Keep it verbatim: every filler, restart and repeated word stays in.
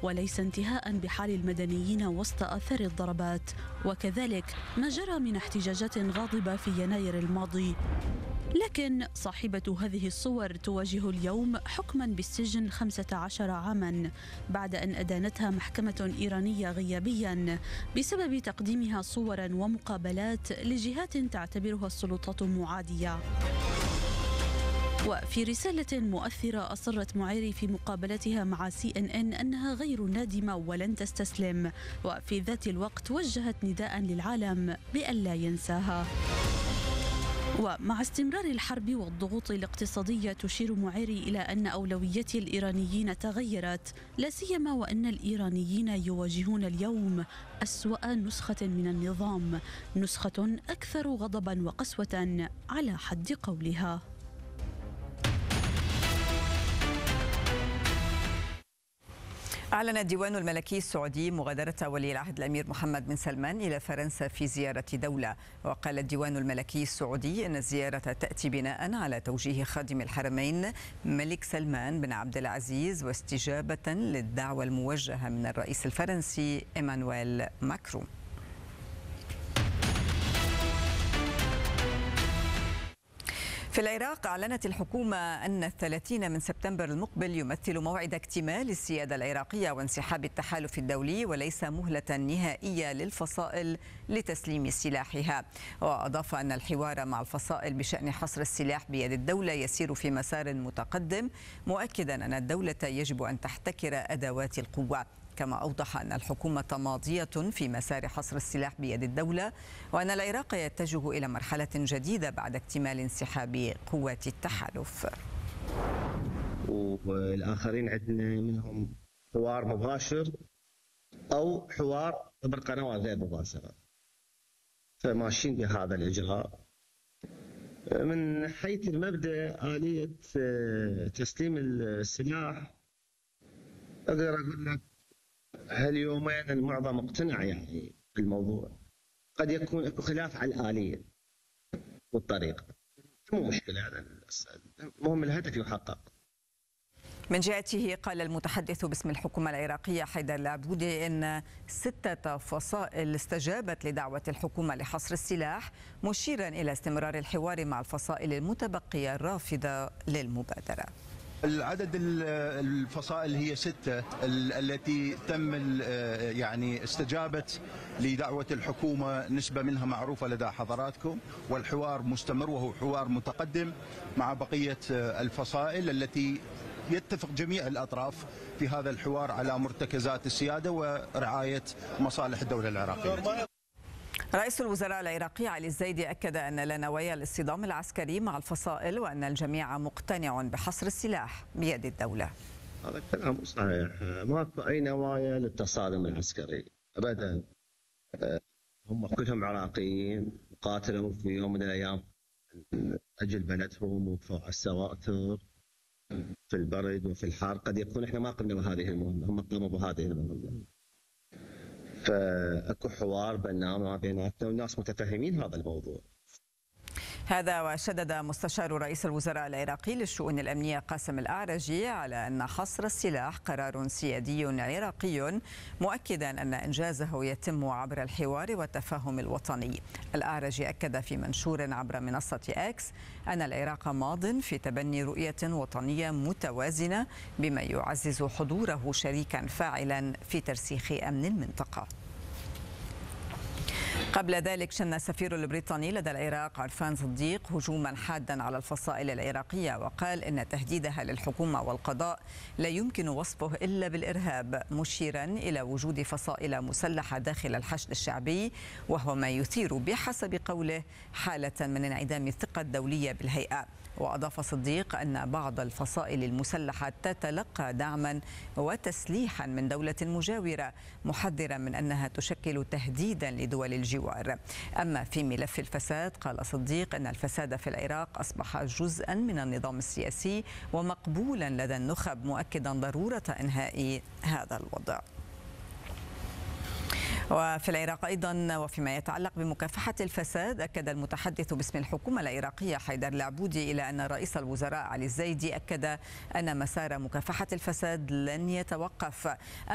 وليس انتهاء بحال المدنيين وسط آثار الضربات، وكذلك ما جرى من احتجاجات غاضبة في يناير الماضي. لكن صاحبة هذه الصور تواجه اليوم حكما بالسجن خمسة عشر عاما بعد أن أدانتها محكمة إيرانية غيابيا بسبب تقديمها صورا ومقابلات لجهات تعتبرها السلطات معادية. وفي رسالة مؤثرة أصرت معيري في مقابلتها مع سي إن إن أنها غير نادمة ولن تستسلم، وفي ذات الوقت وجهت نداء للعالم بألا ينساها. ومع استمرار الحرب والضغوط الاقتصادية تشير معيري إلى أن أولويات الإيرانيين تغيرت، لا سيما وأن الإيرانيين يواجهون اليوم أسوأ نسخة من النظام، نسخة أكثر غضبا وقسوة على حد قولها. أعلن الديوان الملكي السعودي مغادرة ولي العهد الأمير محمد بن سلمان إلى فرنسا في زيارة دولة. وقال الديوان الملكي السعودي أن الزيارة تأتي بناء على توجيه خادم الحرمين ملك سلمان بن عبد العزيز واستجابة للدعوة الموجهة من الرئيس الفرنسي إيمانويل ماكرون. في العراق أعلنت الحكومة أن الثلاثين من سبتمبر المقبل يمثل موعد اكتمال السيادة العراقية وانسحاب التحالف الدولي، وليس مهلة نهائية للفصائل لتسليم سلاحها. وأضاف أن الحوار مع الفصائل بشأن حصر السلاح بيد الدولة يسير في مسار متقدم، مؤكدا أن الدولة يجب أن تحتكر أدوات القوة. كما أوضح أن الحكومة ماضية في مسار حصر السلاح بيد الدولة، وأن العراق يتجه إلى مرحلة جديدة بعد اكتمال انسحاب قوات التحالف. والآخرين عندنا منهم حوار مباشر أو حوار عبر قنوات غير مباشرة، فماشيين بهذا الإجراء. من حيث المبدأ آلية تسليم السلاح أقدر أقول لك هاليومين المعظم مقتنع يعني بالموضوع، قد يكون اكو خلاف على الآلية والطريقة، مو مشكلة هذا، المهم الهدف يحقق. من جهته قال المتحدث باسم الحكومة العراقية حيدر العبودي إن ستة فصائل استجابت لدعوة الحكومة لحصر السلاح، مشيرا إلى استمرار الحوار مع الفصائل المتبقية الرافضة للمبادرة. العدد الفصائل هي ستة التي تم يعني استجابت لدعوة الحكومة، نسبة منها معروفة لدى حضراتكم، والحوار مستمر وهو حوار متقدم مع بقية الفصائل التي يتفق جميع الأطراف في هذا الحوار على مرتكزات السيادة ورعاية مصالح الدولة العراقية. رئيس الوزراء العراقي علي الزيدي أكد أن لا نوايا الاصطدام العسكري مع الفصائل، وأن الجميع مقتنع بحصر السلاح بيد الدولة. هذا الكلام صحيح، ماكو أي نوايا للتصادم العسكري أبدا. هم كلهم عراقيين قاتلوا في يوم من الأيام أجل بلدهم وفوق السواتر في البرد وفي الحار. قد يكون احنا ما قمنا بهذه المهمة، هم قاموا بهذه المهمة. فاكو حوار بيننا وما بيناتنا والناس متفهمين هذا الموضوع. هذا وشدد مستشار رئيس الوزراء العراقي للشؤون الأمنية قاسم الأعرجي على أن حصر السلاح قرار سيادي عراقي، مؤكدا أن إنجازه يتم عبر الحوار والتفاهم الوطني. الأعرجي أكد في منشور عبر منصة إكس أن العراق ماض في تبني رؤية وطنية متوازنة بما يعزز حضوره شريكا فاعلا في ترسيخ أمن المنطقة. قبل ذلك شن السفير البريطاني لدى العراق عرفان صديق هجوما حادا على الفصائل العراقية، وقال إن تهديدها للحكومة والقضاء لا يمكن وصفه إلا بالإرهاب، مشيرا إلى وجود فصائل مسلحة داخل الحشد الشعبي، وهو ما يثير بحسب قوله حالة من انعدام الثقة الدولية بالهيئة. وأضاف صديق أن بعض الفصائل المسلحة تتلقى دعما وتسليحا من دولة مجاورة، محذرا من أنها تشكل تهديدا لدول الجوار. أما في ملف الفساد قال صديق أن الفساد في العراق أصبح جزءا من النظام السياسي ومقبولا لدى النخب، مؤكدا ضرورة إنهاء هذا الوضع. وفي العراق أيضا وفيما يتعلق بمكافحة الفساد، أكد المتحدث باسم الحكومة العراقية حيدر العبودي إلى أن رئيس الوزراء علي الزيدي أكد أن مسار مكافحة الفساد لن يتوقف.